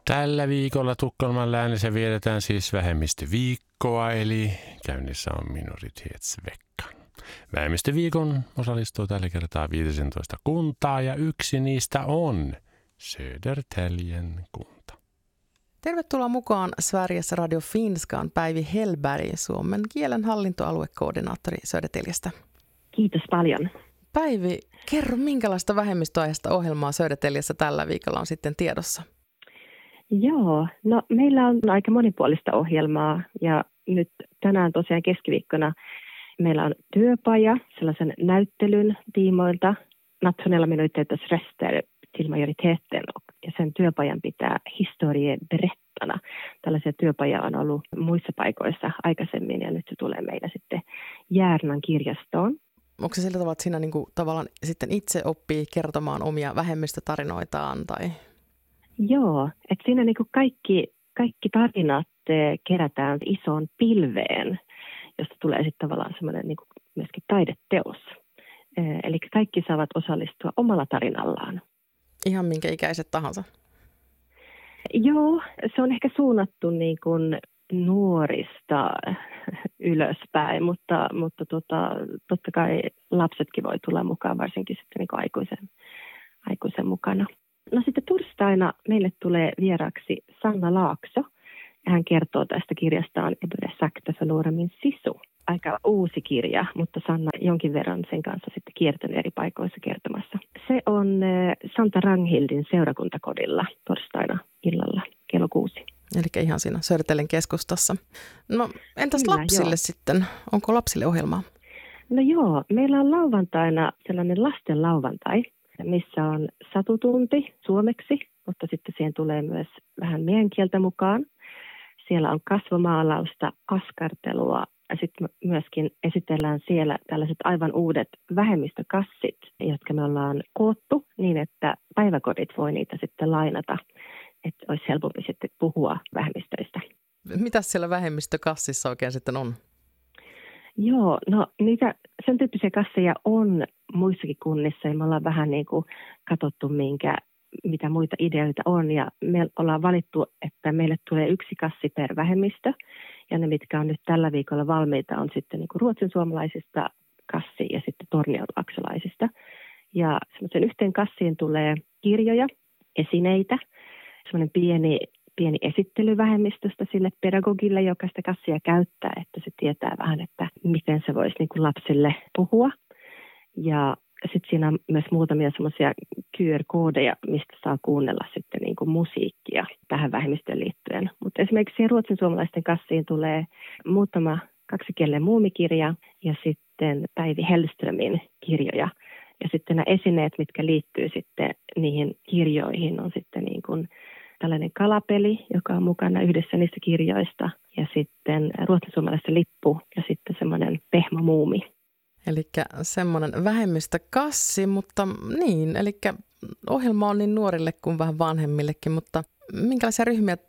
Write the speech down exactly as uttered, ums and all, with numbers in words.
Tällä viikolla Tukholman läänissä vietetään siis vähemmistöviikkoa, eli käynnissä on minoritetsveckan. Vähemmistöviikon osallistuu tällä kertaa viisitoista kuntaa ja yksi niistä on Södertäljen kunta. Tervetuloa mukaan Sveriges Radio Finskaan Päivi Hellberg, suomen kielen hallintoaluekoordinaattori Södertäljestä. Kiitos paljon. Päivi, kerro minkälaista vähemmistöaiheista ohjelmaa Södertäljessä tällä viikolla on sitten tiedossa? Joo, no meillä on aika monipuolista ohjelmaa ja nyt tänään tosiaan keskiviikkona meillä on työpaja sellaisen näyttelyn tiimoilta Nationella minoritetsröster till majoriteten ja sen työpajan pitää historieberättarna. Tällaisia työpaja on ollut muissa paikoissa aikaisemmin ja nyt se tulee meillä sitten Järnan kirjastoon. Onko se sillä tavalla, että siinä niin kuin tavallaan sitten itse oppii kertomaan omia vähemmistötarinoitaan tai? Joo, että siinä niin kuin kaikki, kaikki tarinat kerätään isoon pilveen, josta tulee sitten tavallaan semmoinen niin kuin myöskin taideteos. Eli kaikki saavat osallistua omalla tarinallaan. Ihan minkä ikäiset tahansa? Joo, se on ehkä suunnattu niin kuin nuorista ylöspäin, mutta, mutta tota, totta kai lapsetkin voi tulla mukaan, varsinkin sitten niin kuin aikuisen, aikuisen mukana. No sitten torstaina meille tulee vieraksi Sanna Laakso. Ja hän kertoo tästä kirjastaan Ebbe Sakta förlora min sisu. Aika uusi kirja, mutta Sanna jonkin verran sen kanssa sitten kiertänyt eri paikoissa kertomassa. Se on Santa Ranghildin seurakuntakodilla torstaina illalla kello kuusi. Eli ihan siinä Södertäljen keskustassa. No entäs Kyllä, lapsille joo. sitten? Onko lapsille ohjelmaa? No joo, meillä on lauantaina sellainen lasten lauantai, missä on satutunti suomeksi, mutta sitten siihen tulee myös vähän meidän kieltä mukaan. Siellä on kasvomaalausta, askartelua ja sitten myöskin esitellään siellä tällaiset aivan uudet vähemmistökassit, jotka me ollaan koottu niin, että päiväkodit voi niitä sitten lainata, että olisi helpompi sitten puhua vähemmistöistä. Mitäs siellä vähemmistökassissa oikein sitten on? Joo, no niitä sen tyyppisiä kasseja on muissakin kunnissa ja me ollaan vähän niin kuin katsottu, minkä, mitä muita ideoita on ja me ollaan valittu, että meille tulee yksi kassi per vähemmistö ja ne, mitkä on nyt tällä viikolla valmiita, on sitten niin kuin ruotsinsuomalaisista kassi ja sitten tornionlaksolaisista. Ja semmoisen yhteen kassiin tulee kirjoja, esineitä, semmoinen pieni pieni esittely vähemmistöstä sille pedagogille, joka sitä kassia käyttää, että se tietää vähän, että miten se voisi niin kuin lapsille puhua. Ja sitten siinä on myös muutamia semmoisia Q R-koodeja, mistä saa kuunnella sitten niin kuin musiikkia tähän vähemmistöön liittyen. Mutta esimerkiksi siihen ruotsinsuomalaisten kassiin tulee muutama kaksikielinen muumikirja ja sitten Päivi Hellströmin kirjoja. Ja sitten nämä esineet, mitkä liittyy sitten niihin kirjoihin, on sitten niin kuin tällainen kalapeli, joka on mukana yhdessä niistä kirjoista, ja sitten ruotsinsuomalaisten lippu, ja sitten semmoinen pehmomuumi. Eli semmoinen vähemmistökassi, mutta niin, eli ohjelma on niin nuorille kuin vähän vanhemmillekin, mutta minkälaisia ryhmiä